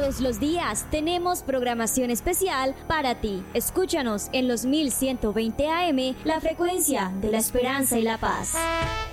Todos los días tenemos programación especial para ti. Escúchanos en los 1120 AM, la frecuencia de la esperanza y la paz.